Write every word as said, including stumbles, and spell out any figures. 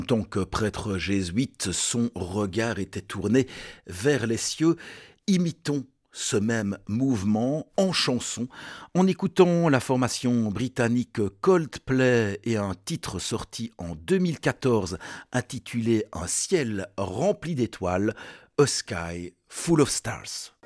En tant que prêtre jésuite, son regard était tourné vers les cieux. Imitons ce même mouvement en chanson en écoutant la formation britannique Coldplay et un titre sorti en deux mille quatorze intitulé Un ciel rempli d'étoiles, A Sky Full of Stars.